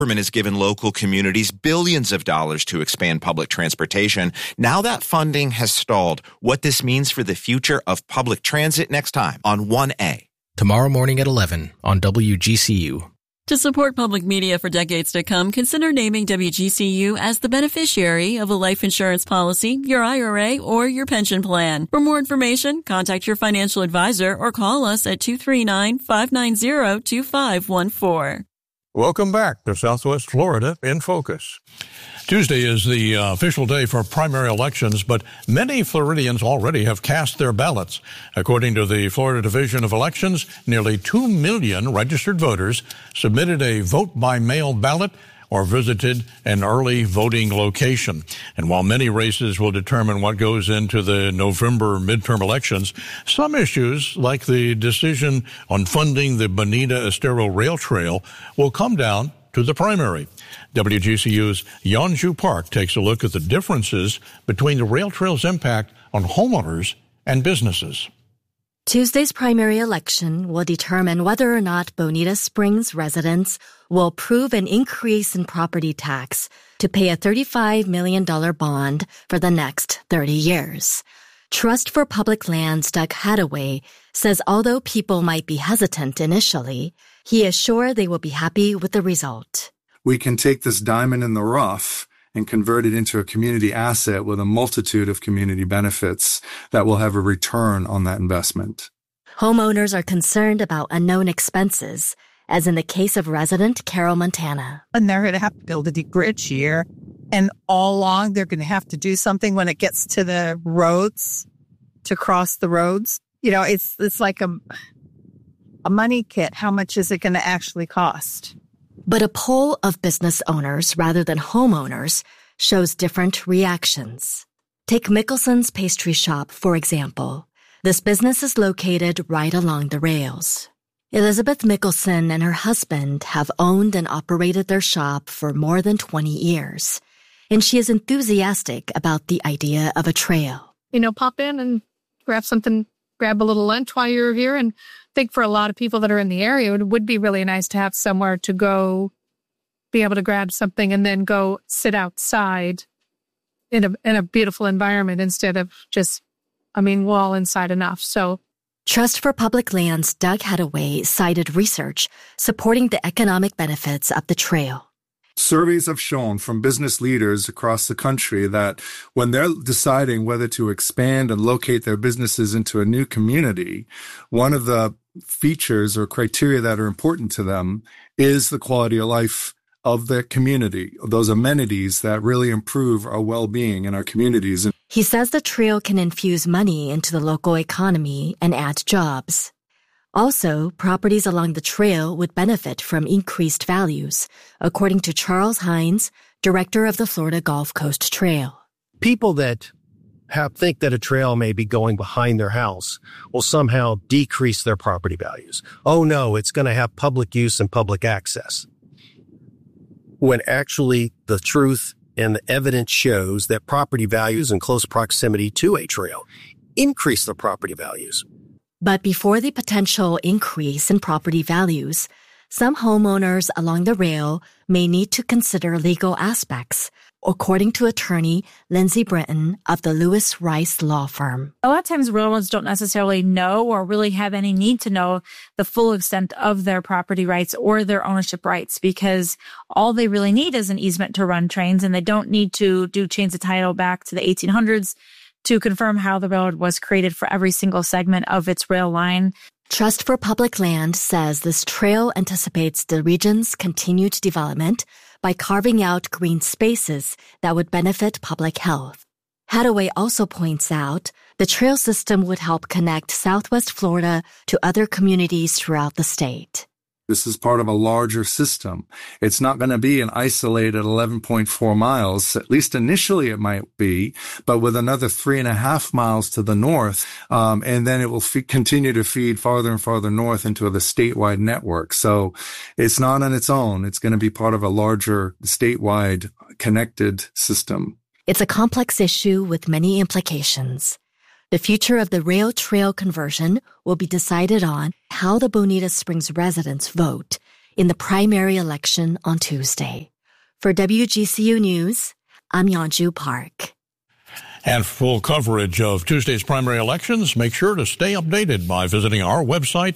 Government has given local communities billions of dollars to expand public transportation. Now that funding has stalled. What this means for the future of public transit next time on 1A. Tomorrow morning at 11 on WGCU. To support public media for decades to come, consider naming WGCU as the beneficiary of a life insurance policy, your IRA, or your pension plan. For more information, contact your financial advisor or call us at 239-590-2514. Welcome back to Southwest Florida in Focus. Tuesday is the official day for primary elections, but many Floridians already have cast their ballots. According to the Florida Division of Elections, nearly 2 million registered voters submitted a vote-by-mail ballot or visited an early voting location. And while many races will determine what goes into the November midterm elections, some issues, like the decision on funding the Bonita Estero Rail Trail, will come down to the primary. WGCU's Yeonju Park takes a look at the differences between the rail trail's impact on homeowners and businesses. Tuesday's primary election will determine whether or not Bonita Springs residents will approve an increase in property tax to pay a $35 million bond for the next 30 years. Trust for Public Lands' Doug Hadaway says although people might be hesitant initially, he is sure they will be happy with the result. We can take this diamond in the rough and convert it into a community asset with a multitude of community benefits that will have a return on that investment. Homeowners are concerned about unknown expenses, as in the case of resident Carol Montana. And they're going to have to build a deep bridge here. And all along, they're going to have to do something when it gets to the roads, to cross the roads. You know, it's like a money kit. How much is it going to actually cost? But a poll of business owners rather than homeowners shows different reactions. Take Mickelson's Pastry Shop, for example. This business is located right along the rails. Elizabeth Mickelson and her husband have owned and operated their shop for more than 20 years, and she is enthusiastic about the idea of a trail. You know, pop in and grab something, grab a little lunch while you're here, and I think for a lot of people that are in the area, it would be really nice to have somewhere to go, be able to grab something and then go sit outside in a beautiful environment instead of just, we're all inside enough. So Trust for Public Lands' Doug Hadaway cited research supporting the economic benefits of the trail. Surveys have shown from business leaders across the country that when they're deciding whether to expand and locate their businesses into a new community, one of the features or criteria that are important to them is the quality of life of the community, those amenities that really improve our well-being in our communities. He says the trail can infuse money into the local economy and add jobs. Also, properties along the trail would benefit from increased values, according to Charles Hines, director of the Florida Gulf Coast Trail. People that think that a trail may be going behind their house will somehow decrease their property values. Oh no, it's going to have public use and public access. When actually the truth and the evidence shows that property values in close proximity to a trail increase the property values. But before the potential increase in property values, some homeowners along the rail may need to consider legal aspects, according to attorney Lindsay Britton of the Lewis Rice Law Firm. A lot of times railroads don't necessarily know or really have any need to know the full extent of their property rights or their ownership rights, because all they really need is an easement to run trains, and they don't need to do chains of title back to the 1800s to confirm how the railroad was created for every single segment of its rail line. Trust for Public Land says this trail anticipates the region's continued development by carving out green spaces that would benefit public health. Hadaway also points out the trail system would help connect Southwest Florida to other communities throughout the state. This is part of a larger system. It's not going to be an isolated 11.4 miles. At least initially it might be, but with another 3.5 miles to the north, and then it will continue to feed farther and farther north into the statewide network. So it's not on its own. It's going to be part of a larger statewide connected system. It's a complex issue with many implications. The future of the rail-trail conversion will be decided on how the Bonita Springs residents vote in the primary election on Tuesday. For WGCU News, I'm Yeonju Park. And for full coverage of Tuesday's primary elections, make sure to stay updated by visiting our website,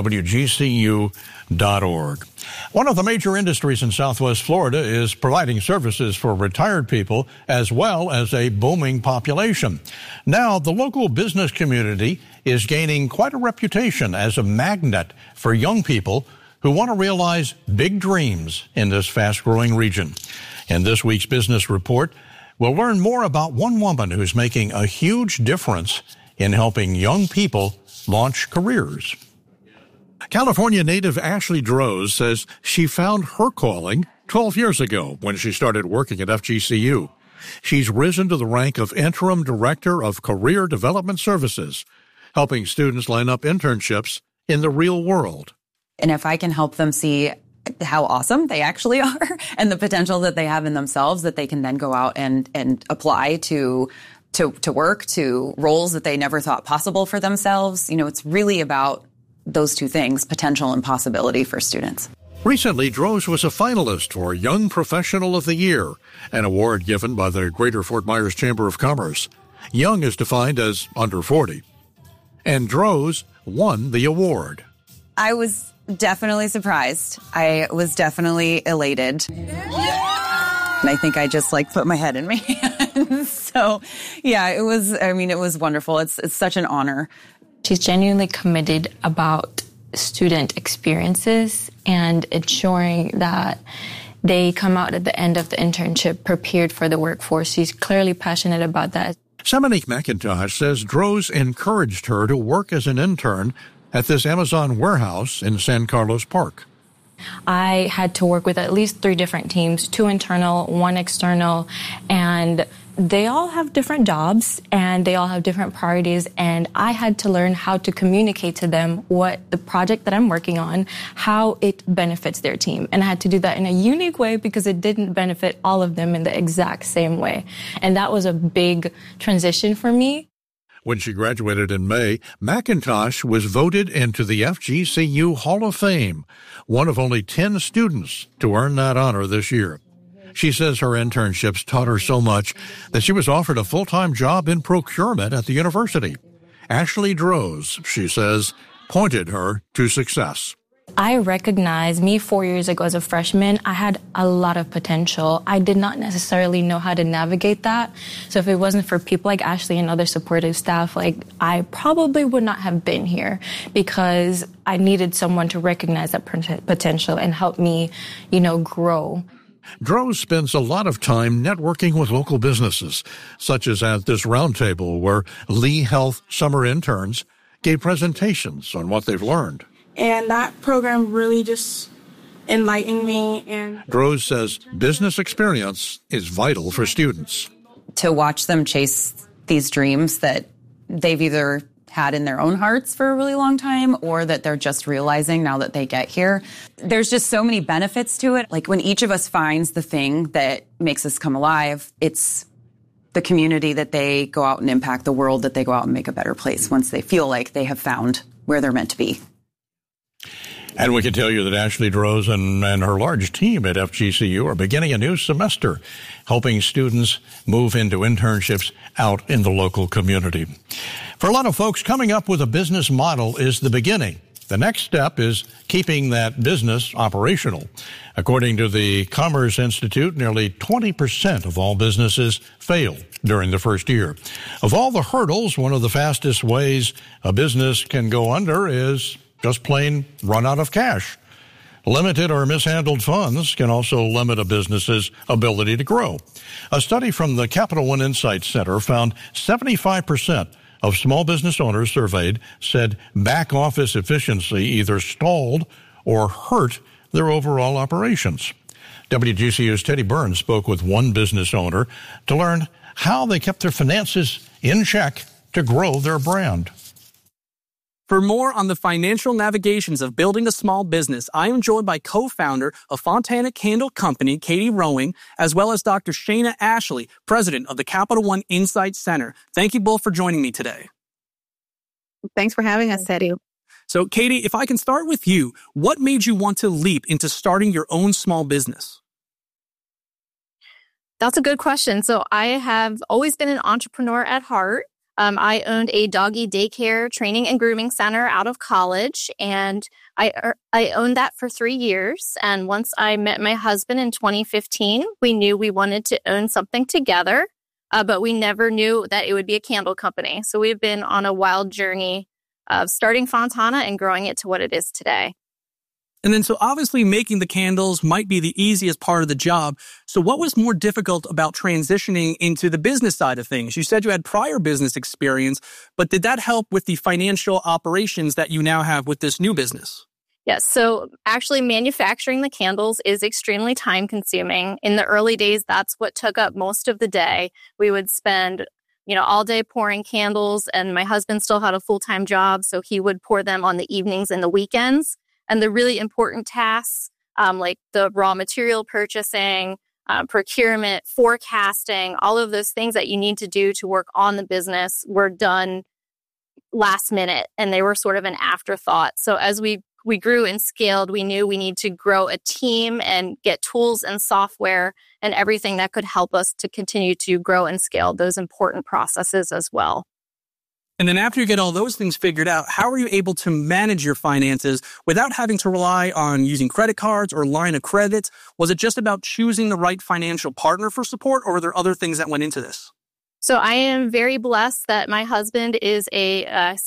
WGCU.org. One of the major industries in Southwest Florida is providing services for retired people as well as a booming population. Now, the local business community is gaining quite a reputation as a magnet for young people who want to realize big dreams in this fast-growing region. In this week's Business Report, we'll learn more about one woman who's making a huge difference in helping young people launch careers. California native Ashley Droz says she found her calling 12 years ago when she started working at FGCU. She's risen to the rank of Interim Director of Career Development Services, helping students line up internships in the real world. And if I can help them see how awesome they actually are and the potential that they have in themselves, that they can then go out and apply to work, to roles that they never thought possible for themselves. You know, it's really about those two things, potential and possibility for students. Recently, Droz was a finalist for Young Professional of the Year, an award given by the Greater Fort Myers Chamber of Commerce. Young is defined as under 40. And Droz won the award. I was definitely surprised. I was definitely elated. And I think I just put my head in my hands. So yeah, it was wonderful. It's such an honor. She's genuinely committed about student experiences and ensuring that they come out at the end of the internship prepared for the workforce. She's clearly passionate about that. Seminique McIntosh says Droz encouraged her to work as an intern at this Amazon warehouse in San Carlos Park. I had to work with at least 3 different teams, 2 internal, 1 external, and they all have different jobs and they all have different priorities, and I had to learn how to communicate to them what the project that I'm working on, how it benefits their team. And I had to do that in a unique way because it didn't benefit all of them in the exact same way. And that was a big transition for me. When she graduated in May, McIntosh was voted into the FGCU Hall of Fame, one of only 10 students to earn that honor this year. She says her internships taught her so much that she was offered a full-time job in procurement at the university. Ashley Droz, she says, pointed her to success. I recognized me 4 years ago as a freshman. I had a lot of potential. I did not necessarily know how to navigate that. So if it wasn't for people like Ashley and other supportive staff, I probably would not have been here because I needed someone to recognize that potential and help me, grow. Droz spends a lot of time networking with local businesses, such as at this roundtable where Lee Health summer interns gave presentations on what they've learned. And that program really just enlightened me. And Droz says business experience is vital for students. To watch them chase these dreams that they've either had in their own hearts for a really long time or that they're just realizing now that they get here. There's just so many benefits to it. When each of us finds the thing that makes us come alive, it's the community that they go out and impact, the world that they go out and make a better place once they feel like they have found where they're meant to be. And we can tell you that Ashley Droz and her large team at FGCU are beginning a new semester, helping students move into internships out in the local community. For a lot of folks, coming up with a business model is the beginning. The next step is keeping that business operational. According to the Commerce Institute, nearly 20% of all businesses fail during the first year. Of all the hurdles, one of the fastest ways a business can go under is just plain run out of cash. Limited or mishandled funds can also limit a business's ability to grow. A study from the Capital One Insights Center found 75% of small business owners surveyed said back office efficiency either stalled or hurt their overall operations. WGCU's Teddy Burns spoke with one business owner to learn how they kept their finances in check to grow their brand. For more on the financial navigations of building a small business, I am joined by co-founder of Fontana Candle Company, Katie Rowing, as well as Dr. Shana Ashley, president of the Capital One Insight Center. Thank you both for joining me today. Thanks for having us, Teddy. So, Katie, if I can start with you, what made you want to leap into starting your own small business? That's a good question. So I have always been an entrepreneur at heart. I owned a doggy daycare training and grooming center out of college, and I owned that for 3 years. And once I met my husband in 2015, we knew we wanted to own something together, but we never knew that it would be a candle company. So we've been on a wild journey of starting Fontana and growing it to what it is today. And then, so obviously making the candles might be the easiest part of the job. So what was more difficult about transitioning into the business side of things? You said you had prior business experience, but did that help with the financial operations that you now have with this new business? Yes. So actually manufacturing the candles is extremely time consuming. In the early days, that's what took up most of the day. We would spend all day pouring candles, and my husband still had a full-time job, so he would pour them on the evenings and the weekends. And the really important tasks, like the raw material purchasing, procurement, forecasting, all of those things that you need to do to work on the business were done last minute, and they were sort of an afterthought. So as we grew and scaled, we knew we need to grow a team and get tools and software and everything that could help us to continue to grow and scale those important processes as well. And then after you get all those things figured out, how are you able to manage your finances without having to rely on using credit cards or line of credit? Was it just about choosing the right financial partner for support, or were there other things that went into this? So I am very blessed that my husband is a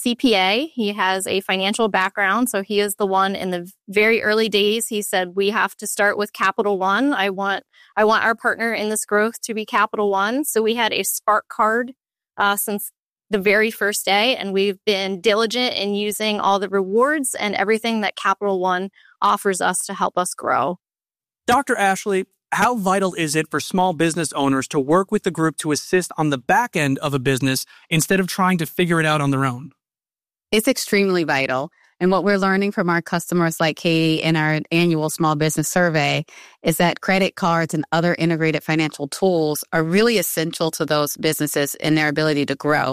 CPA. He has a financial background. So he is the one in the very early days. He said, we have to start with Capital One. I want our partner in this growth to be Capital One. So we had a Spark card since the very first day, and we've been diligent in using all the rewards and everything that Capital One offers us to help us grow. Dr. Ashley, how vital is it for small business owners to work with the group to assist on the back end of a business instead of trying to figure it out on their own? It's extremely vital. And what we're learning from our customers like Katie in our annual small business survey is that credit cards and other integrated financial tools are really essential to those businesses in their ability to grow.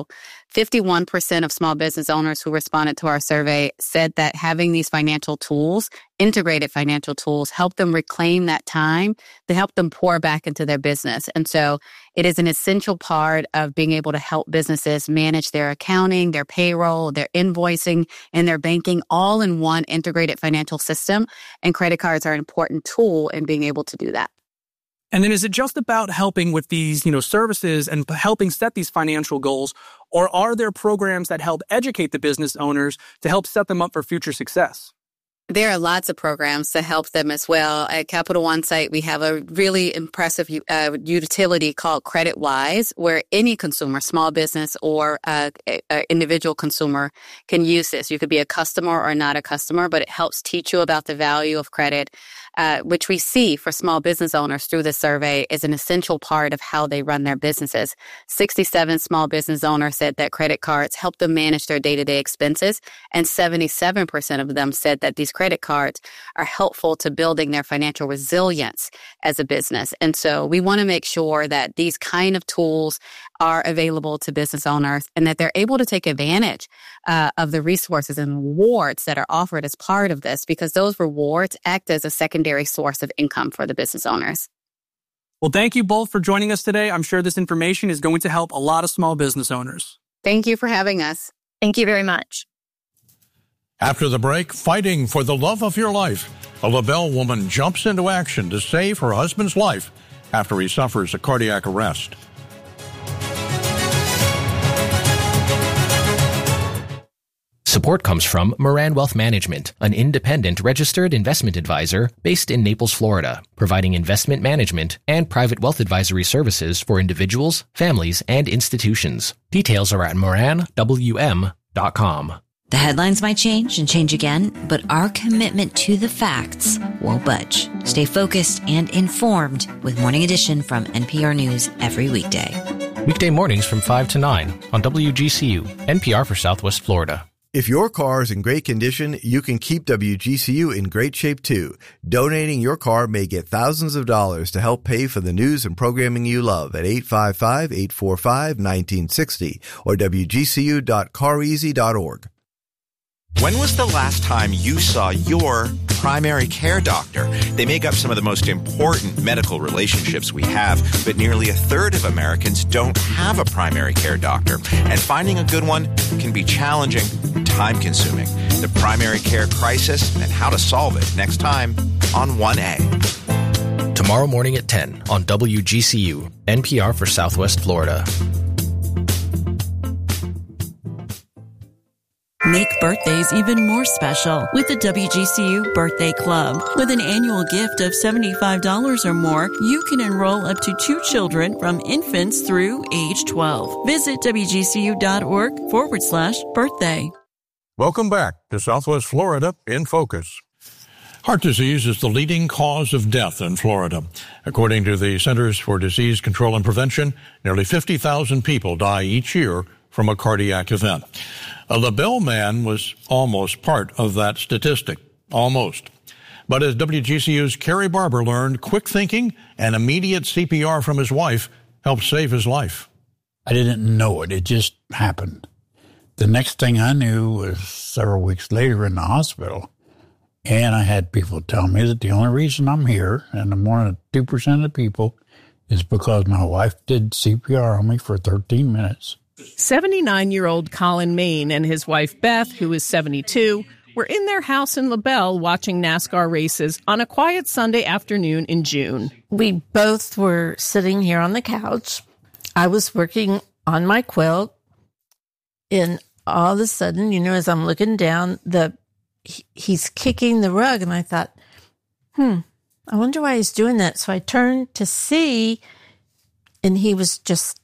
51% of small business owners who responded to our survey said that having these financial tools, integrated financial tools, help them reclaim that time to help them pour back into their business. And so it is an essential part of being able to help businesses manage their accounting, their payroll, their invoicing, and their banking all in one integrated financial system. And credit cards are an important tool in being able to do that. And then is it just about helping with these, services and helping set these financial goals, or are there programs that help educate the business owners to help set them up for future success? There are lots of programs to help them as well. At Capital One site, we have a really impressive utility called CreditWise, where any consumer, small business or individual consumer, can use this. You could be a customer or not a customer, but it helps teach you about the value of credit, which we see for small business owners through the survey is an essential part of how they run their businesses. 67 small business owners said that credit cards help them manage their day-to-day expenses, and 77% of them said that these credit cards are helpful to building their financial resilience as a business. And so we want to make sure that these kind of tools are available to business owners and that they're able to take advantage of the resources and rewards that are offered as part of this, because those rewards act as a secondary source of income for the business owners. Well, thank you both for joining us today. I'm sure this information is going to help a lot of small business owners. Thank you for having us. Thank you very much. After the break, fighting for the love of your life, a LaBelle woman jumps into action to save her husband's life after he suffers a cardiac arrest. Support comes from Moran Wealth Management, an independent registered investment advisor based in Naples, Florida, providing investment management and private wealth advisory services for individuals, families, and institutions. Details are at moranwm.com. The headlines might change and change again, but our commitment to the facts won't budge. Stay focused and informed with Morning Edition from NPR News every weekday. Weekday mornings from 5 to 9 on WGCU, NPR for Southwest Florida. If your car is in great condition, you can keep WGCU in great shape too. Donating your car may get thousands of dollars to help pay for the news and programming you love at 855-845-1960 or WGCU.careasy.org. When was the last time you saw your primary care doctor? They make up some of the most important medical relationships we have, but nearly a third of Americans don't have a primary care doctor. And finding a good one can be challenging and time-consuming. The primary care crisis and how to solve it next time on 1A. Tomorrow morning at 10 on WGCU, NPR for Southwest Florida. Make birthdays even more special with the WGCU Birthday Club. With an annual gift of $75 or more, you can enroll up to 2 children from infants through age 12. Visit WGCU.org/birthday. Welcome back to Southwest Florida in Focus. Heart disease is the leading cause of death in Florida. According to the Centers for Disease Control and Prevention, nearly 50,000 people die each year from a cardiac event. A LaBelle man was almost part of that statistic. Almost. But as WGCU's Carrie Barber learned, quick thinking and immediate CPR from his wife helped save his life. I didn't know it. It just happened. The next thing I knew was several weeks later in the hospital. And I had people tell me that the only reason I'm here, and I'm one of the 2% of the people, is because my wife did CPR on me for 13 minutes. 79-year-old Colin Main and his wife Beth, who is 72, were in their house in LaBelle watching NASCAR races on a quiet Sunday afternoon in June. We both were sitting here on the couch. I was working on my quilt, and all of a sudden, as I'm looking down, he's kicking the rug, and I thought, I wonder why he's doing that. So I turned to see, and he was just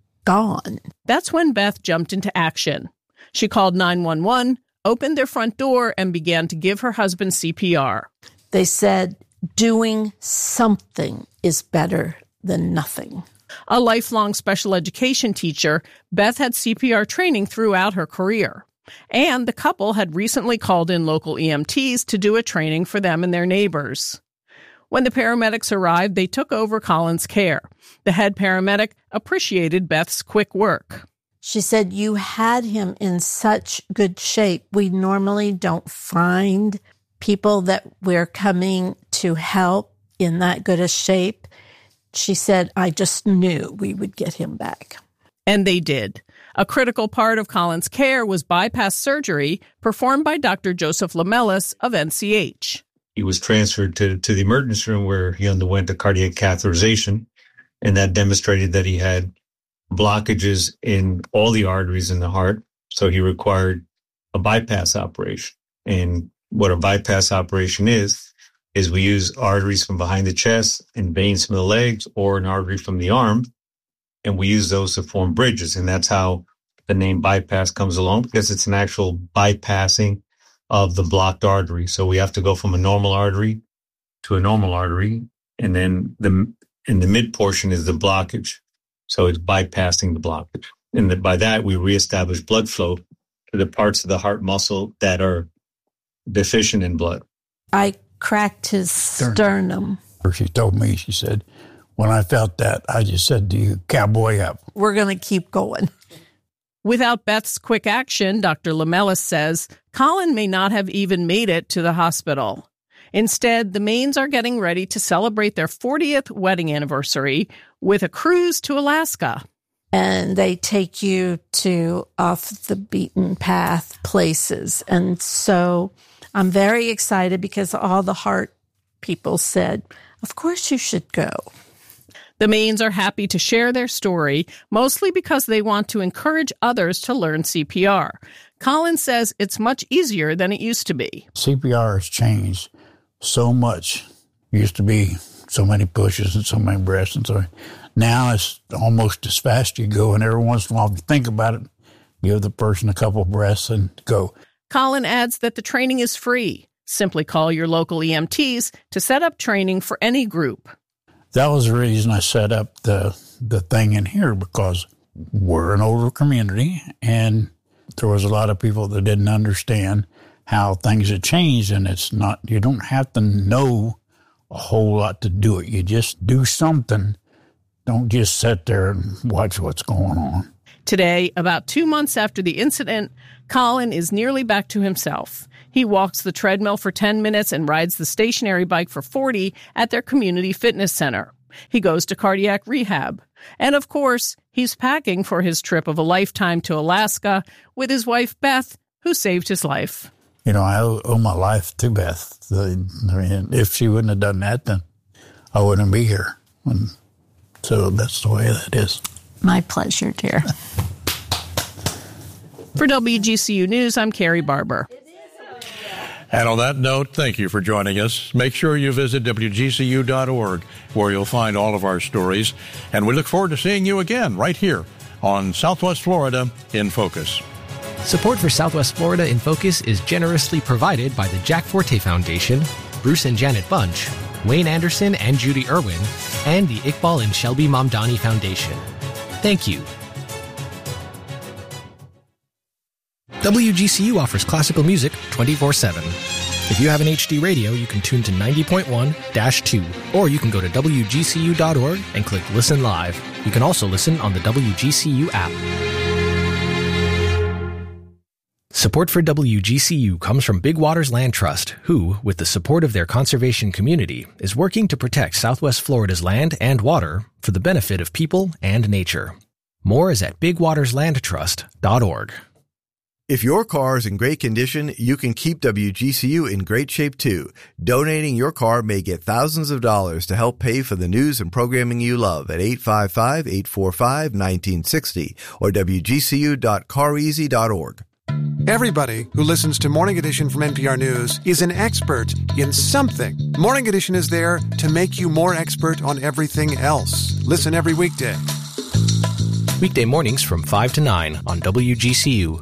gone. That's when Beth jumped into action. She called 911, opened their front door, and began to give her husband CPR. They said doing something is better than nothing. A lifelong special education teacher, Beth had CPR training throughout her career. And the couple had recently called in local EMTs to do a training for them and their neighbors. When the paramedics arrived, they took over Colin's care. The head paramedic appreciated Beth's quick work. She said, "You had him in such good shape. We normally don't find people that we're coming to help in that good a shape." She said, "I just knew we would get him back." And they did. A critical part of Colin's care was bypass surgery performed by Dr. Joseph Lamelas of NCH. He was transferred to the emergency room where he underwent a cardiac catheterization, and that demonstrated that he had blockages in all the arteries in the heart. So he required a bypass operation. And what a bypass operation is we use arteries from behind the chest and veins from the legs or an artery from the arm, and we use those to form bridges. And that's how the name bypass comes along, because it's an actual bypassing of the blocked artery. So we have to go from a normal artery to a normal artery, and then in the mid portion is the blockage. So it's bypassing the blockage. And by that, we reestablish blood flow to the parts of the heart muscle that are deficient in blood. I cracked his sternum. She told me, she said, when I felt that, I just said to you, cowboy up. We're going to keep going. Without Beth's quick action, Dr. Lamelas says, Colin may not have even made it to the hospital. Instead, the Mains are getting ready to celebrate their 40th wedding anniversary with a cruise to Alaska. And they take you to off the beaten path places. And so I'm very excited because all the heart people said, of course you should go. The Mains are happy to share their story, mostly because they want to encourage others to learn CPR. Colin says it's much easier than it used to be. CPR has changed so much. It used to be so many pushes and so many breaths. And so now it's almost as fast you go. And every once in a while, if you think about it, give the person a couple of breaths and go. Colin adds that the training is free. Simply call your local EMTs to set up training for any group. That was the reason I set up the thing in here, because we're an older community and there was a lot of people that didn't understand how things had changed. And it's not, you don't have to know a whole lot to do it. You just do something. Don't just sit there and watch what's going on. Today, about 2 months after the incident, Colin is nearly back to himself. He walks the treadmill for 10 minutes and rides the stationary bike for 40 at their community fitness center. He goes to cardiac rehab. And of course, he's packing for his trip of a lifetime to Alaska with his wife, Beth, who saved his life. You know, I owe my life to Beth. I mean, if she wouldn't have done that, then I wouldn't be here. And so that's the way that is. My pleasure, dear. For WGCU News, I'm Carrie Barber. And on that note, thank you for joining us. Make sure you visit WGCU.org, where you'll find all of our stories. And we look forward to seeing you again right here on Southwest Florida in Focus. Support for Southwest Florida in Focus is generously provided by the Jack Forte Foundation, Bruce and Janet Bunch, Wayne Anderson and Judy Irwin, and the Iqbal and Shelby Mamdani Foundation. Thank you. WGCU offers classical music 24/7. If you have an HD radio, you can tune to 90.1-2, or you can go to WGCU.org and click Listen Live. You can also listen on the WGCU app. Support for WGCU comes from Big Waters Land Trust, who, with the support of their conservation community, is working to protect Southwest Florida's land and water for the benefit of people and nature. More is at bigwaterslandtrust.org. If your car is in great condition, you can keep WGCU in great shape too. Donating your car may get thousands of dollars to help pay for the news and programming you love at 855-845-1960 or wgcu.careasy.org. Everybody who listens to Morning Edition from NPR News is an expert in something. Morning Edition is there to make you more expert on everything else. Listen every weekday. Weekday mornings from 5 to 9 on WGCU.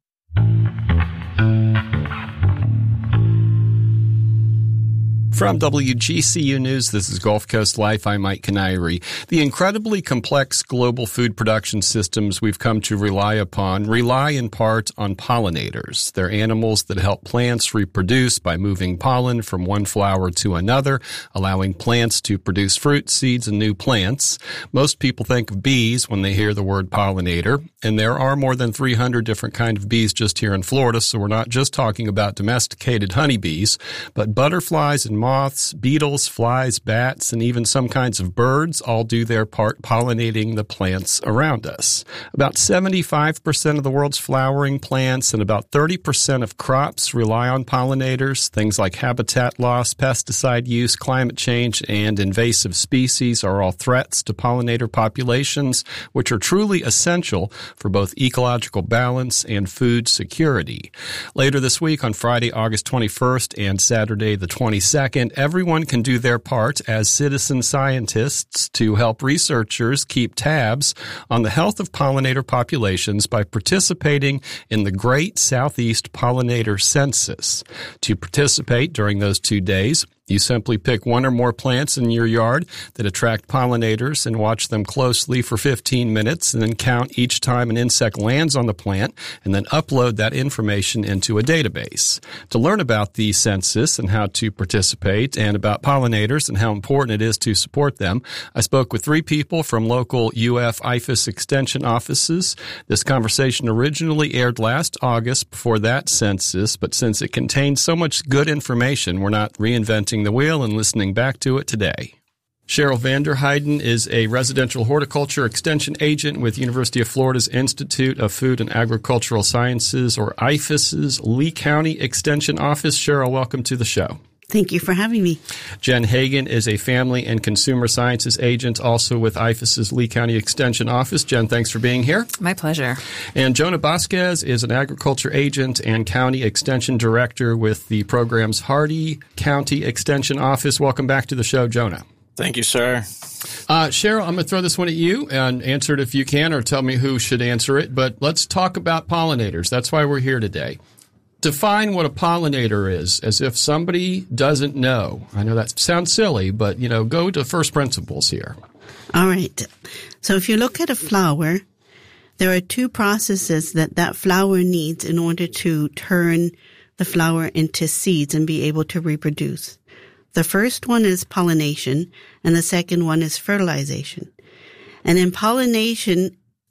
From WGCU News, this is Gulf Coast Life. I'm Mike Canary. The incredibly complex global food production systems we've come to rely upon rely in part on pollinators. They're animals that help plants reproduce by moving pollen from one flower to another, allowing plants to produce fruit, seeds, and new plants. Most people think of bees when they hear the word pollinator, and there are more than 300 different kinds of bees just here in Florida, so we're not just talking about domesticated honeybees, but butterflies and moths, beetles, flies, bats, and even some kinds of birds all do their part pollinating the plants around us. About 75% of the world's flowering plants and about 30% of crops rely on pollinators. Things like habitat loss, pesticide use, climate change, and invasive species are all threats to pollinator populations, which are truly essential for both ecological balance and food security. Later this week on Friday, August 21st and Saturday the 22nd, everyone can do their part as citizen scientists to help researchers keep tabs on the health of pollinator populations by participating in the Great Southeast Pollinator Census. To participate during those 2 days, you simply pick one or more plants in your yard that attract pollinators and watch them closely for 15 minutes and then count each time an insect lands on the plant and then upload that information into a database. To learn about the census and how to participate and about pollinators and how important it is to support them, I spoke with 3 people from local UF IFAS extension offices. This conversation originally aired last August before that census, but since it contained so much good information, we're not reinventing the wheel and listening back to it today. Cheryl Vanderheiden is a residential horticulture extension agent with University of Florida's Institute of Food and Agricultural Sciences, or IFAS's Lee County Extension Office. Cheryl, welcome to the show. Thank you for having me. Jen Hagan is a family and consumer sciences agent, also with IFAS's Lee County Extension Office. Jen, thanks for being here. My pleasure. And Jonah Vasquez is an agriculture agent and county extension director with the program's Hardy County Extension Office. Welcome back to the show, Jonah. Thank you, sir. Cheryl, I'm going to throw this one at you and answer it if you can, or tell me who should answer it. But let's talk about pollinators. That's why we're here today. Define what a pollinator is, as if somebody doesn't know. I know that sounds silly, but, go to first principles here. All right. So if you look at a flower, there are 2 processes that flower needs in order to turn the flower into seeds and be able to reproduce. The first one is pollination, and the second one is fertilization. And in pollination,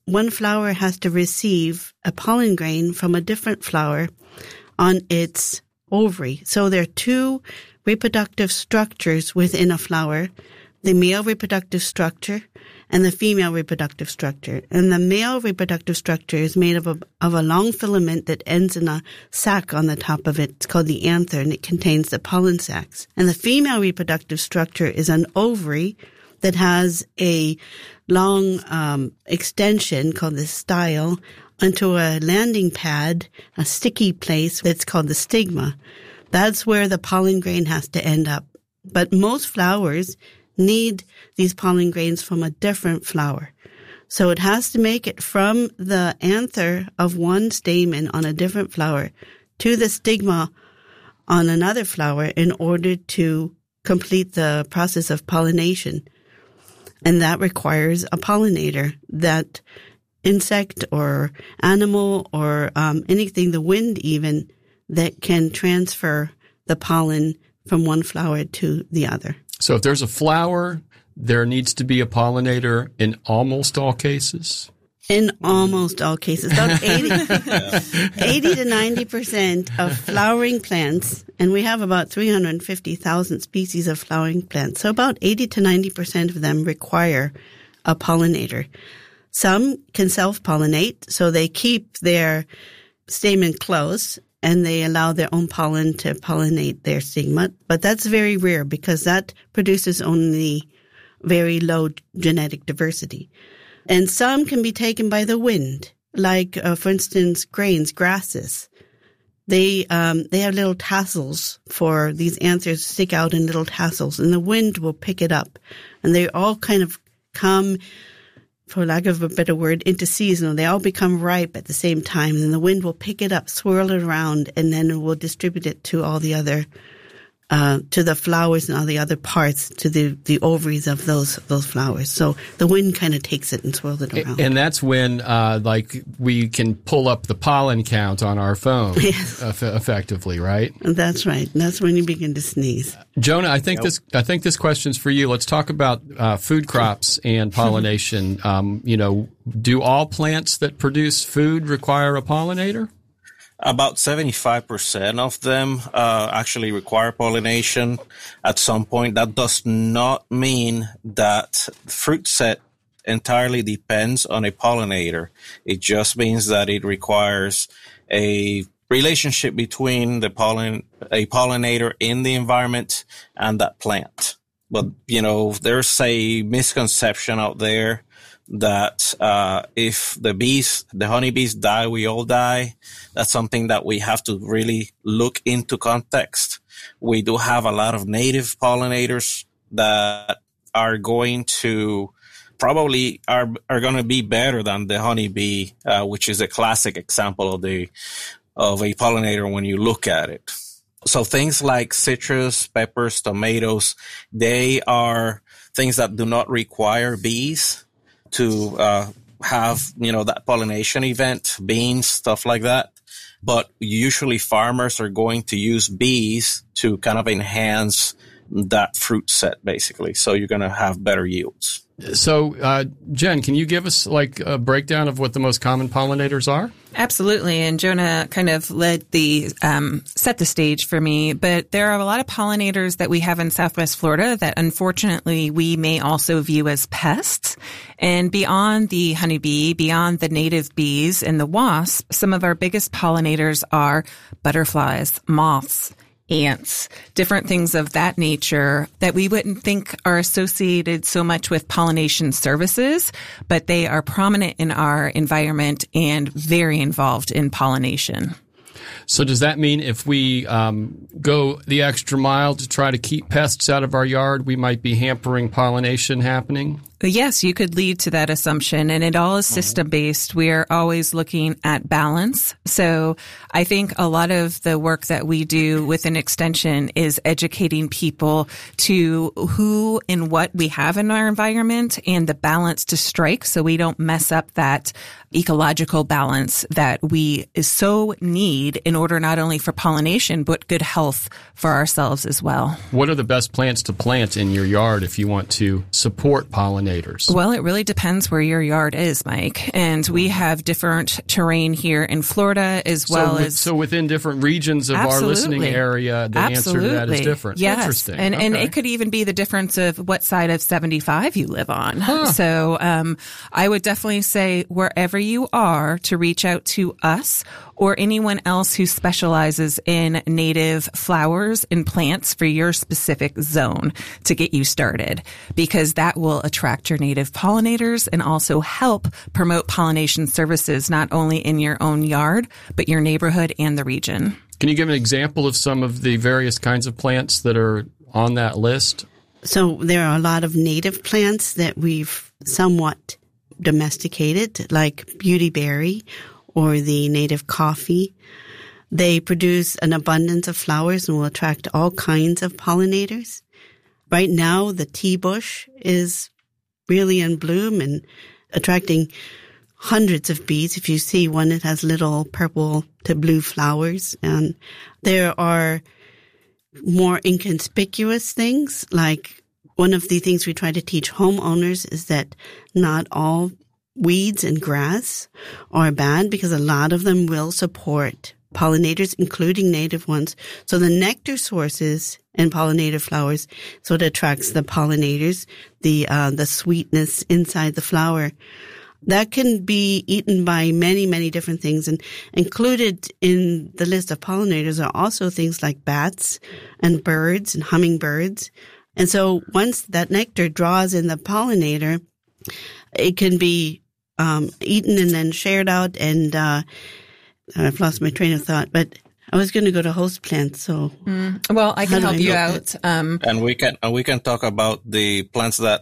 one flower has to receive a pollen grain from a different flower on its ovary. So there are two reproductive structures within a flower, the male reproductive structure and the female reproductive structure. And the male reproductive structure is made of a long filament that ends in a sac on the top of it. It's called the anther, and it contains the pollen sacs. And the female reproductive structure is an ovary that has a long extension called the style onto a landing pad, a sticky place that's called the stigma. That's where the pollen grain has to end up. But most flowers need these pollen grains from a different flower. So it has to make it from the anther of one stamen on a different flower to the stigma on another flower in order to complete the process of pollination. And that requires a pollinator, that insect or animal or anything, the wind even, that can transfer the pollen from one flower to the other. So if there's a flower, there needs to be a pollinator in almost all cases? In almost all cases. About 80 to 90% of flowering plants, and we have about 350,000 species of flowering plants, so about 80 to 90% of them require a pollinator. Some can self-pollinate, so they keep their stamen close and they allow their own pollen to pollinate their stigma. But that's very rare because that produces only very low genetic diversity. And some can be taken by the wind, like, for instance, grains, grasses. They have little tassels for these anthers stick out in little tassels, and the wind will pick it up. And they all kind of come, for lack of a better word, into season. They all become ripe at the same time, and the wind will pick it up, swirl it around, and then it will distribute it to all the other, to the flowers and all the other parts, to the ovaries of those flowers. So the wind kind of takes it and swirls it around. And that's when, we can pull up the pollen count on our phone, yes. Effectively, right? That's right. That's when you begin to sneeze. Jonah, I think this question's for you. Let's talk about food crops and pollination. Do all plants that produce food require a pollinator? About 75% of them actually require pollination at some point. That does not mean that fruit set entirely depends on a pollinator. It just means that it requires a relationship between a pollinator in the environment and that plant. But, there's a misconception out there that if the honeybees die, we all die. That's something that we have to really look into context. We do have a lot of native pollinators that are going to probably are going to be better than the honeybee, which is a classic example of a pollinator when you look at it. So things like citrus, peppers, tomatoes, they are things that do not require bees to have, that pollination event, beans, stuff like that. But usually farmers are going to use bees to kind of enhance that fruit set, basically. So you're going to have better yields. So, Jen, can you give us a breakdown of what the most common pollinators are? Absolutely. And Jonah kind of set the stage for me. But there are a lot of pollinators that we have in Southwest Florida that unfortunately we may also view as pests. And beyond the honeybee, beyond the native bees and the wasp, some of our biggest pollinators are butterflies, moths, ants, different things of that nature that we wouldn't think are associated so much with pollination services, but they are prominent in our environment and very involved in pollination. So does that mean if we go the extra mile to try to keep pests out of our yard, we might be hampering pollination happening? Yes, you could lead to that assumption, and it all is system-based. We are always looking at balance. So I think a lot of the work that we do with an extension is educating people to who and what we have in our environment and the balance to strike so we don't mess up that ecological balance that we so need in order not only for pollination, but good health for ourselves as well. What are the best plants to plant in your yard if you want to support pollination pollinators? Well, it really depends where your yard is, Mike. And we have different terrain here in Florida as well as... So within different regions of our listening area, the answer to that is different. Yes. Interesting. And it could even be the difference of what side of 75 you live on. Huh. So I would definitely say wherever you are to reach out to us or anyone else who specializes in native flowers and plants for your specific zone to get you started, because that will attract your native pollinators and also help promote pollination services not only in your own yard, but your neighborhood and the region. Can you give an example of some of the various kinds of plants that are on that list? So there are a lot of native plants that we've somewhat domesticated, like beautyberry or the native coffee. They produce an abundance of flowers and will attract all kinds of pollinators. Right now, the tea bush is really in bloom and attracting hundreds of bees. If you see one, it has little purple to blue flowers. And there are more inconspicuous things, like one of the things we try to teach homeowners is that not all weeds and grass are bad, because a lot of them will support pollinators, including native ones. So the nectar sources in pollinator flowers, so it attracts the pollinators, the sweetness inside the flower. That can be eaten by many, many different things. And included in the list of pollinators are also things like bats and birds and hummingbirds. And so once that nectar draws in the pollinator, it can be eaten and then shared out. And I've lost my train of thought, but I was going to go to host plants. So well, I can help you out. And we can talk about the plants that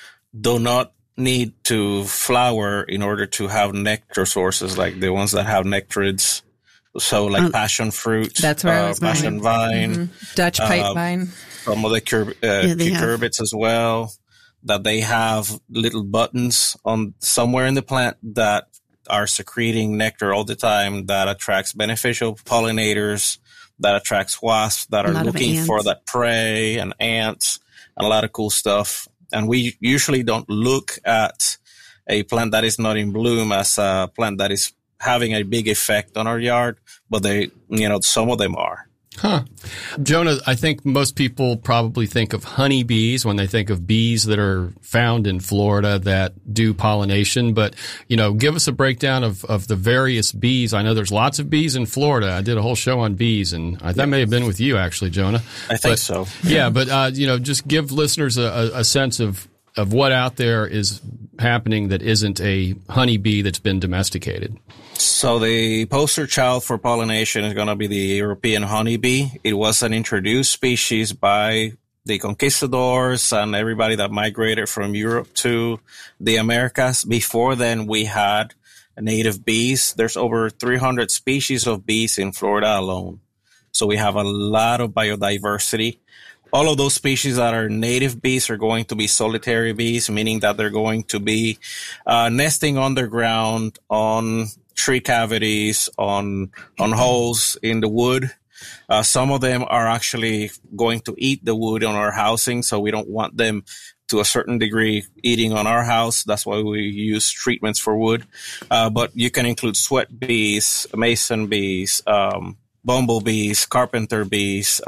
do not need to flower in order to have nectar sources, like the ones that have nectarids. So like passion fruit, that's where I was passion vine, Dutch pipe vine, some of the cucurbits as well, that they have little buttons on somewhere in the plant that are secreting nectar all the time, that attracts beneficial pollinators, that attracts wasps that are looking for that prey, and ants, and a lot of cool stuff. And we usually don't look at a plant that is not in bloom as a plant that is having a big effect on our yard, but some of them are. Huh. Jonah, I think most people probably think of honeybees when they think of bees that are found in Florida that do pollination. But, give us a breakdown of the various bees. I know there's lots of bees in Florida. I did a whole show on bees, and that may have been with you, actually, Jonah. I think so. Yeah, but, just give listeners a sense of what out there is happening that isn't a honeybee that's been domesticated. So the poster child for pollination is going to be the European honeybee. It was an introduced species by the conquistadors and everybody that migrated from Europe to the Americas. Before then, we had native bees. There's over 300 species of bees in Florida alone. So we have a lot of biodiversity. All of those species that are native bees are going to be solitary bees, meaning that they're going to be nesting underground, on tree cavities, on holes in the wood. Some of them are actually going to eat the wood on our housing, so we don't want them to a certain degree eating on our house. That's why we use treatments for wood. But you can include sweat bees, mason bees, bumblebees, carpenter bees,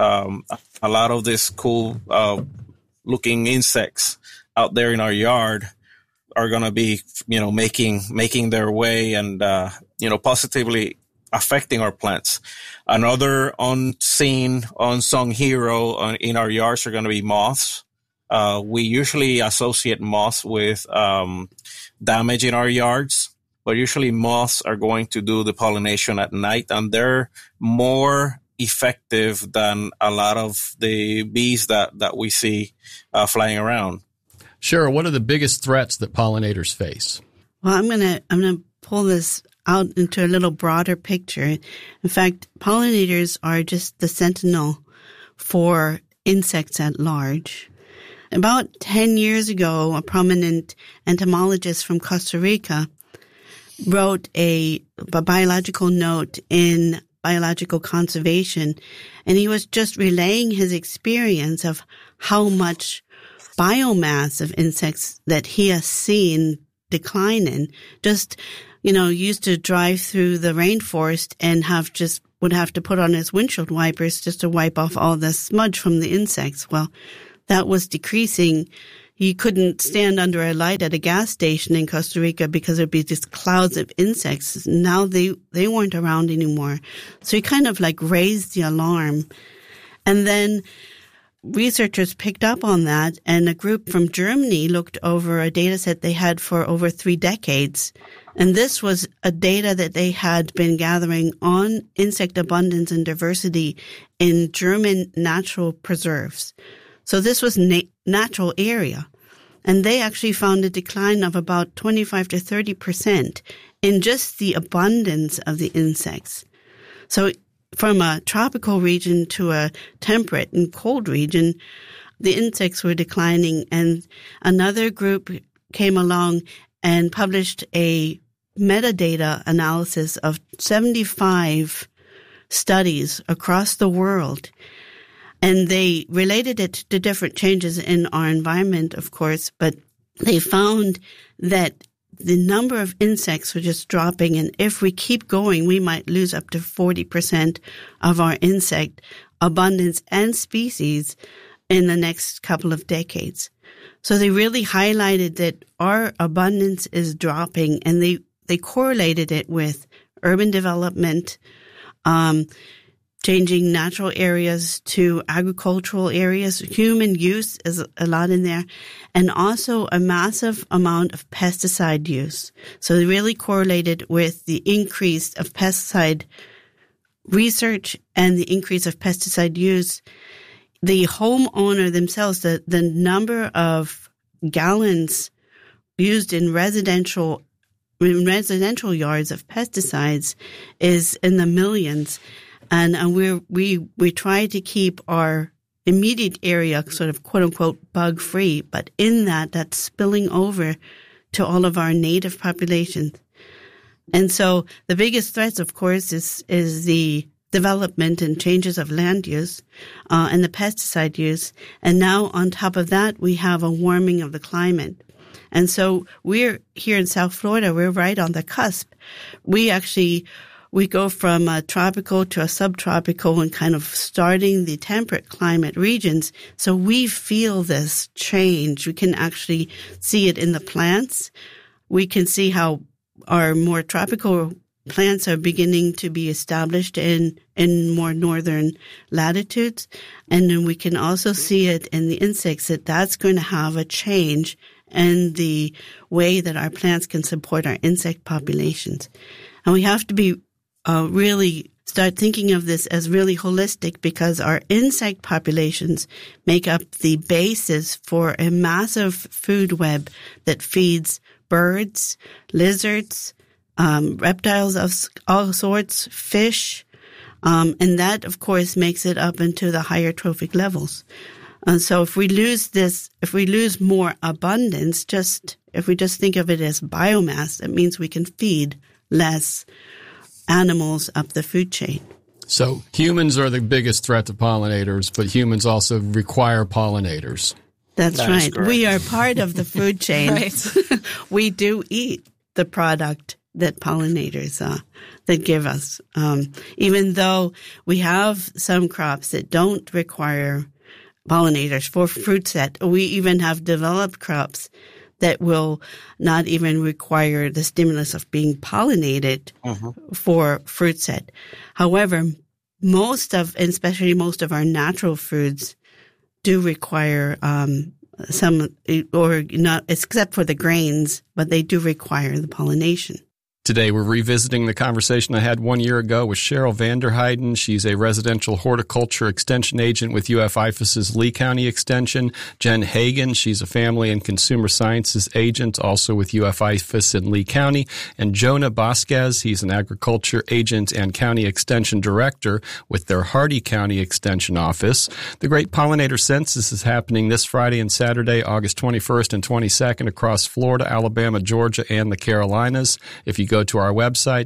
a lot of these cool looking insects out there in our yard are going to be, making their way and, positively affecting our plants. Another unsung hero in our yards are going to be moths. We usually associate moths with damage in our yards, but usually moths are going to do the pollination at night, and they're more effective than a lot of the bees that we see flying around. Cheryl, what are the biggest threats that pollinators face? Well, I'm gonna pull this out into a little broader picture. In fact, pollinators are just the sentinel for insects at large. About 10 years ago, a prominent entomologist from Costa Rica wrote a biological note in Biological Conservation, and he was just relaying his experience of how much biomass of insects that he has seen declining. Just, used to drive through the rainforest and would have to put on his windshield wipers just to wipe off all the smudge from the insects. Well, that was decreasing. You couldn't stand under a light at a gas station in Costa Rica because there'd be just clouds of insects. Now they weren't around anymore. So he kind of raised the alarm. And then researchers picked up on that, and a group from Germany looked over a data set they had for over 3 decades. And this was a data that they had been gathering on insect abundance and diversity in German natural preserves. So this was natural area. And they actually found a decline of about 25 to 30% in just the abundance of the insects. So from a tropical region to a temperate and cold region, the insects were declining. And another group came along and published a metadata analysis of 75 studies across the world. And they related it to different changes in our environment, of course, but they found that the number of insects were just dropping. And if we keep going, we might lose up to 40% of our insect abundance and species in the next couple of decades. So they really highlighted that our abundance is dropping, and they correlated it with urban development, changing natural areas to agricultural areas. Human use is a lot in there, and also a massive amount of pesticide use. So they really correlated with the increase of pesticide research and the increase of pesticide use. The homeowner themselves, the number of gallons used in residential yards of pesticides is in the millions. And we try to keep our immediate area sort of quote unquote bug free, but in that's spilling over to all of our native populations. And so the biggest threats, of course, is the development and changes of land use, and the pesticide use. And now on top of that, we have a warming of the climate. And so we're here in South Florida, we're right on the cusp. We go from a tropical to a subtropical and kind of starting the temperate climate regions. So we feel this change. We can actually see it in the plants. We can see how our more tropical plants are beginning to be established in more northern latitudes. And then we can also see it in the insects that's going to have a change in the way that our plants can support our insect populations. And we have to be really start thinking of this as really holistic, because our insect populations make up the basis for a massive food web that feeds birds, lizards, reptiles of all sorts, fish, and that, of course, makes it up into the higher trophic levels. So if we lose more abundance, if we just think of it as biomass, it means we can feed less animals up the food chain. So humans are the biggest threat to pollinators, but humans also require pollinators. That's right. We are part of the food chain. Right. We do eat the product that pollinators that give us. Even though we have some crops that don't require pollinators for fruit set, we even have developed crops that will not even require the stimulus of being pollinated for fruit set. However, especially most of our natural foods do require some, or not, except for the grains, but they do require the pollination. Today, we're revisiting the conversation I had 1 year ago with Cheryl Vanderheiden. She's a residential horticulture extension agent with UF-IFAS's Lee County Extension. Jen Hagan, she's a family and consumer sciences agent, also with UF-IFAS in Lee County. And Jonah Vasquez, he's an agriculture agent and county extension director with their Hardy County Extension office. The Great Pollinator Census is happening this Friday and Saturday, August 21st and 22nd across Florida, Alabama, Georgia, and the Carolinas. If you go go to our website,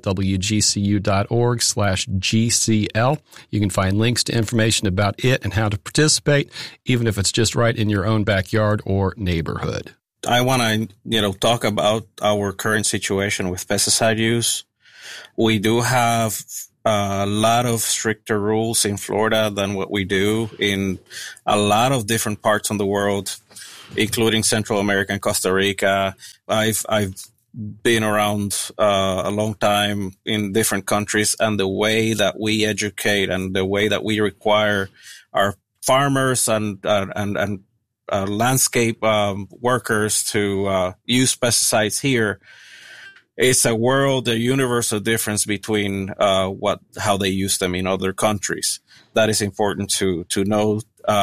wgcu.org/GCL. You can find links to information about it and how to participate, even if it's just right in your own backyard or neighborhood. I want to, talk about our current situation with pesticide use. We do have a lot of stricter rules in Florida than what we do in a lot of different parts of the world, including Central America and Costa Rica. I've been around a long time in different countries, and the way that we educate and the way that we require our farmers and landscape workers to use pesticides here, it's a universal difference between how they use them in other countries. That is important to know.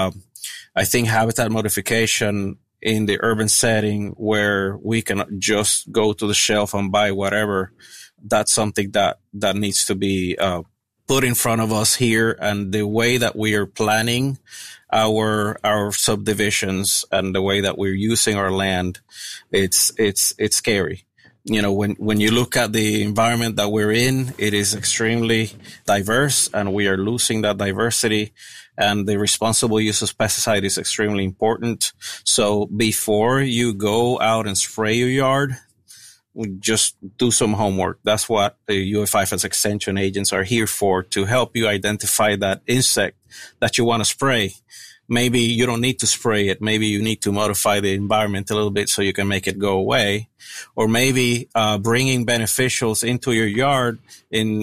I think habitat modification in the urban setting where we can just go to the shelf and buy whatever, that's something that needs to be put in front of us here. And the way that we are planning our subdivisions and the way that we're using our land, it's scary. When you look at the environment that we're in, it is extremely diverse, and we are losing that diversity. And the responsible use of pesticide is extremely important. So before you go out and spray your yard, just do some homework. That's what the UF5 extension agents are here for, to help you identify that insect that you want to spray. Maybe you don't need to spray it. Maybe you need to modify the environment a little bit so you can make it go away. Or maybe bringing beneficials into your yard in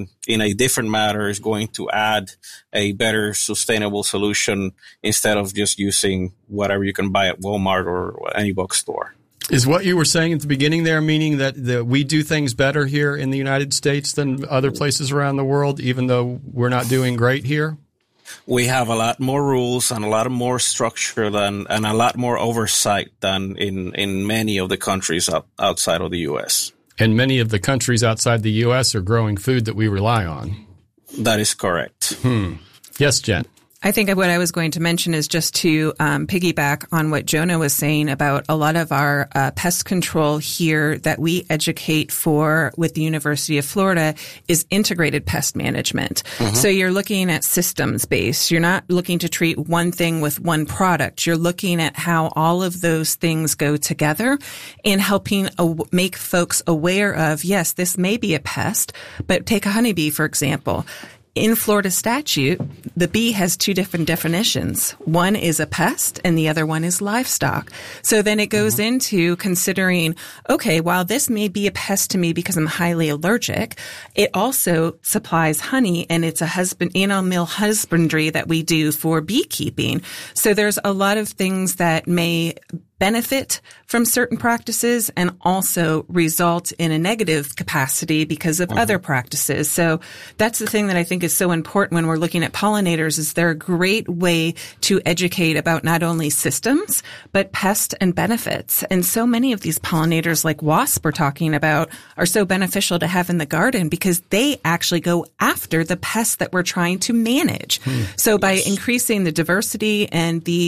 a different manner is going to add a better sustainable solution instead of just using whatever you can buy at Walmart or any bookstore. Is what you were saying at the beginning there meaning that we do things better here in the United States than other places around the world, even though we're not doing great here? We have a lot more rules and a lot more structure and a lot more oversight than in many of the countries outside of the U.S. And many of the countries outside the U.S. are growing food that we rely on. That is correct. Yes, Jen. I think what I was going to mention is just to piggyback on what Jonah was saying about a lot of our pest control here that we educate for with the University of Florida is integrated pest management. Mm-hmm. So you're looking at systems based. You're not looking to treat one thing with one product. You're looking at how all of those things go together and helping make folks aware of, yes, this may be a pest, but take a honeybee, for example. In Florida statute, the bee has two different definitions. One is a pest and the other one is livestock. So then it goes into considering, okay, while this may be a pest to me because I'm highly allergic, it also supplies honey, and it's a animal husbandry that we do for beekeeping. So there's a lot of things that may benefit from certain practices and also result in a negative capacity because of other practices. So that's the thing that I think is so important when we're looking at pollinators, is they're a great way to educate about not only systems, but pests and benefits. And so many of these pollinators, like wasp we're talking about, are so beneficial to have in the garden because they actually go after the pests that we're trying to manage. So by increasing the diversity and the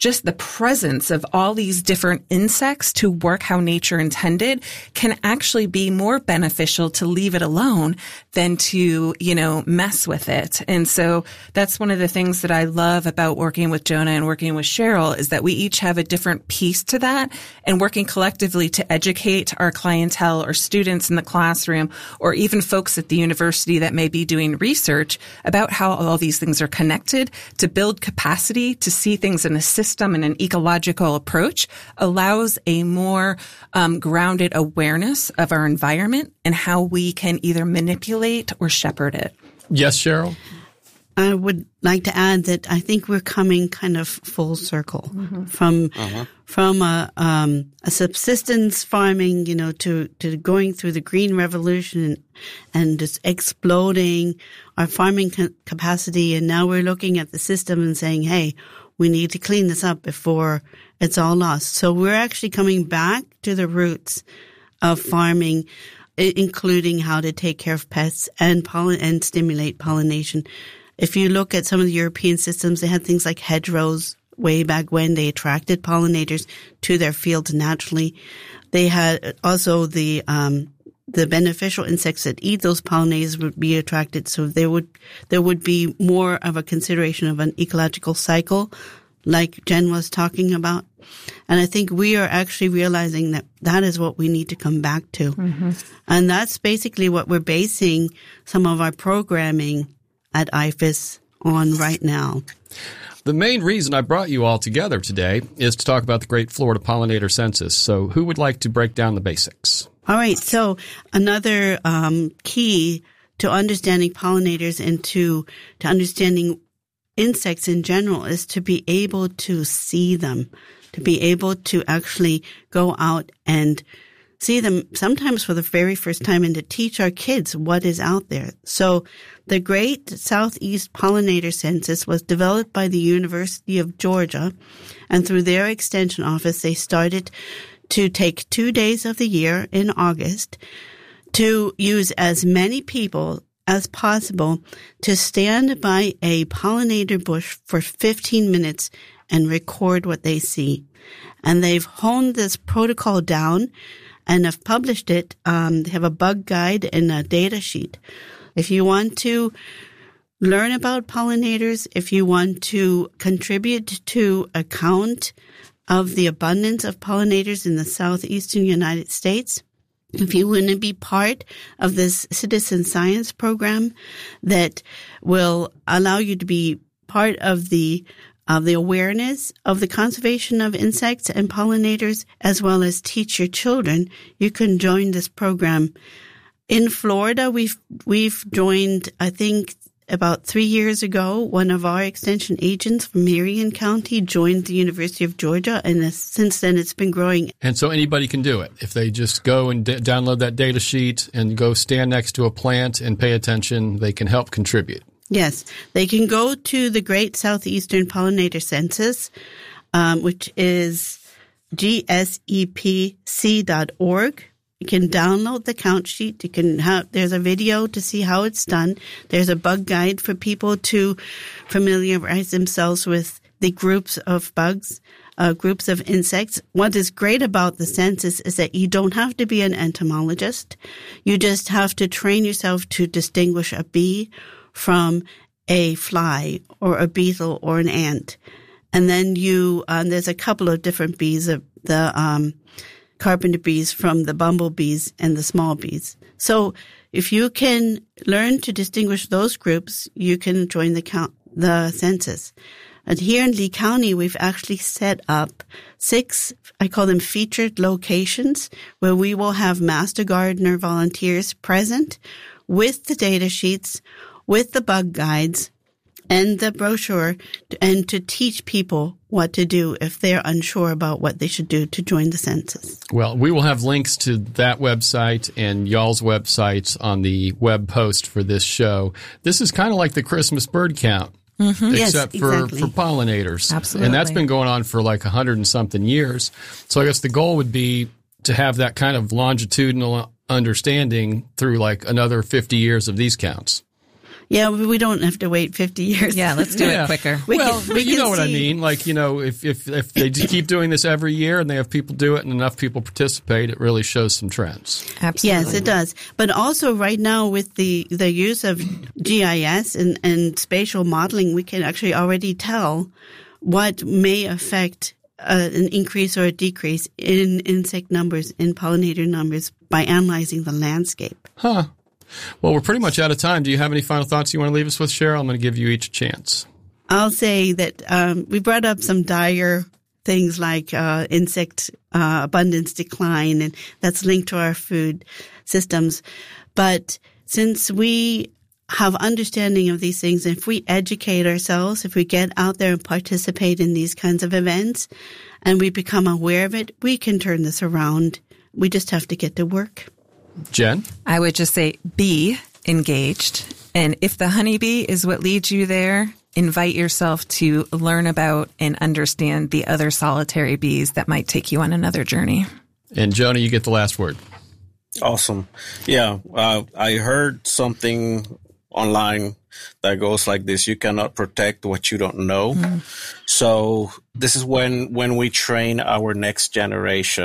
presence of all these different insects to work how nature intended can actually be more beneficial to leave it alone than to, mess with it. And so that's one of the things that I love about working with Jonah and working with Cheryl, is that we each have a different piece to that, and working collectively to educate our clientele or students in the classroom, or even folks at the university that may be doing research about how all these things are connected, to build capacity to see things in a system and an ecological approach, allows a more grounded awareness of our environment and how we can either manipulate or shepherd it. Yes, Cheryl? I would like to add that I think we're coming kind of full circle from a subsistence farming, to going through the green revolution and just exploding our farming capacity. And now we're looking at the system and saying, hey, we need to clean this up before it's all lost. So we're actually coming back to the roots of farming, including how to take care of pests and stimulate pollination. If you look at some of the European systems, they had things like hedgerows way back when. They attracted pollinators to their fields naturally. They had also the the beneficial insects that eat those pollinators would be attracted. So there would be more of a consideration of an ecological cycle, like Jen was talking about. And I think we are actually realizing that that is what we need to come back to. Mm-hmm. And that's basically what we're basing some of our programming at IFAS on right now. The main reason I brought you all together today is to talk about the Great Florida Pollinator Census. So who would like to break down the basics? All right. So another key to understanding pollinators and to understanding insects in general is to be able to see them, to be able to actually go out and see them sometimes for the very first time and to teach our kids what is out there. So the Great Southeast Pollinator Census was developed by the University of Georgia, and through their extension office, they started to take 2 days of the year in August to use as many people as possible to stand by a pollinator bush for 15 minutes and record what they see. And they've honed this protocol down and have published it. They have a bug guide and a data sheet. If you want to learn about pollinators, if you want to contribute to a count of the abundance of pollinators in the southeastern United States, if you want to be part of this citizen science program that will allow you to be part of the awareness of the conservation of insects and pollinators, as well as teach your children, you can join this program. In Florida, we've joined, I think, about 3 years ago. One of our extension agents from Marion County joined the University of Georgia, and since then it's been growing. And so anybody can do it. If they just go and download that data sheet and go stand next to a plant and pay attention, they can help contribute. Yes, they can go to the Great Southeastern Pollinator Census, which is gsepc.org. You can download the count sheet. There's a video to see how it's done. There's a bug guide for people to familiarize themselves with the groups of bugs, groups of insects. What is great about the census is that you don't have to be an entomologist. You just have to train yourself to distinguish a bee from a fly or a beetle or an ant. And then there's a couple of different bees, the carpenter bees from the bumblebees and the small bees. So if you can learn to distinguish those groups, you can join the census. And here in Lee County, we've actually set up 6, I call them featured locations, where we will have master gardener volunteers present with the data sheets, with the bug guides and the brochure, and to teach people what to do if they're unsure about what they should do to join the census. Well, we will have links to that website and y'all's websites on the web post for this show. This is kind of like the Christmas bird count. Mm-hmm. Except yes, for exactly. pollinators. Absolutely. And that's been going on for like 100 and something years. So I guess the goal would be to have that kind of longitudinal understanding through like another 50 years of these counts. Yeah, we don't have to wait 50 years. Yeah, let's do it quicker. You know what I mean. Like, you know, if they keep doing this every year and they have people do it and enough people participate, it really shows some trends. Absolutely. Yes, it does. But also right now with the use of GIS and spatial modeling, we can actually already tell what may affect an increase or a decrease in insect numbers, in pollinator numbers, by analyzing the landscape. Huh. Well, we're pretty much out of time. Do you have any final thoughts you want to leave us with, Cheryl? I'm going to give you each a chance. I'll say that we brought up some dire things like insect abundance decline, and that's linked to our food systems. But since we have understanding of these things, and if we educate ourselves, if we get out there and participate in these kinds of events, and we become aware of it, we can turn this around. We just have to get to work. Jen? I would just say be engaged. And if the honeybee is what leads you there, invite yourself to learn about and understand the other solitary bees that might take you on another journey. And Jonah, you get the last word. Awesome. Yeah, I heard something online that goes like this: you cannot protect what you don't know. Mm. So this is when we train our next generation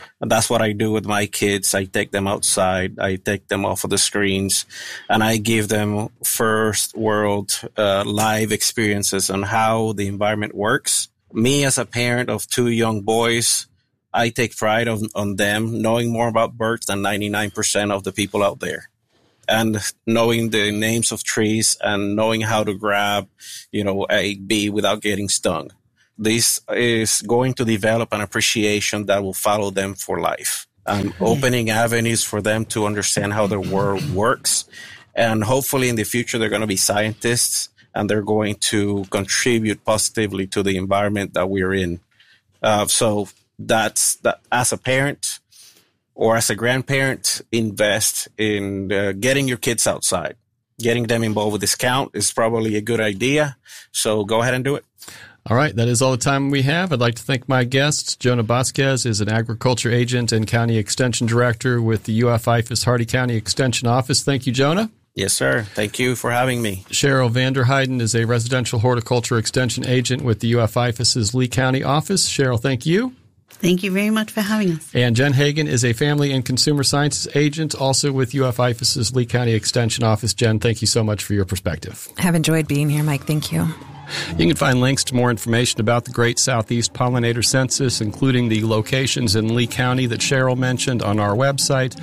And that's what I do with my kids. I take them outside. I take them off of the screens, and I give them first world live experiences on how the environment works. Me, as a parent of 2 young boys, I take pride on them knowing more about birds than 99% of the people out there, and knowing the names of trees and knowing how to grab, a bee without getting stung. This is going to develop an appreciation that will follow them for life. Opening avenues for them to understand how the world works. And hopefully in the future, they're going to be scientists, and they're going to contribute positively to the environment that we're in. So that's that. As a parent or as a grandparent, invest in getting your kids outside. Getting them involved with this count is probably a good idea. So go ahead and do it. All right, that is all the time we have. I'd like to thank my guests. Jonah Vasquez is an agriculture agent and county extension director with the UF-IFAS Hardy County Extension Office. Thank you, Jonah. Yes, sir. Thank you for having me. Cheryl Vanderheiden is a residential horticulture extension agent with the UF-IFAS's Lee County office. Cheryl, thank you. Thank you very much for having us. And Jen Hagan is a family and consumer sciences agent, also with UF-IFAS's Lee County Extension Office. Jen, thank you so much for your perspective. Have enjoyed being here, Mike. Thank you. You can find links to more information about the Great Southeast Pollinator Census, including the locations in Lee County that Cheryl mentioned, on our website,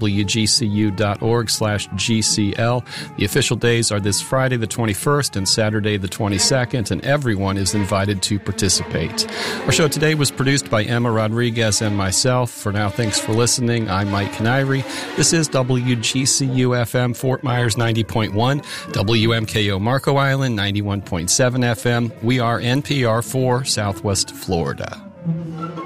wgcu.org/GCL. The official days are this Friday the 21st and Saturday the 22nd, and everyone is invited to participate. Our show today was produced by Emma Rodriguez and myself. For now, thanks for listening. I'm Mike Canary. This is WGCU-FM Fort Myers 90.1, WMKO Marco Island 91.7 FM. We are NPR for Southwest Florida.